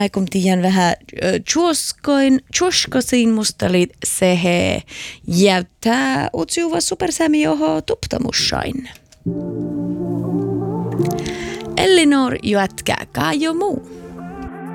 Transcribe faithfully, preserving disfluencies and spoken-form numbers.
Aikom tiedän vähän tjuoskoin, tjuoskosin musta oli se he jäyttää utsiuva supersämi oho tuptamussain. Elinor jätkää jo muu.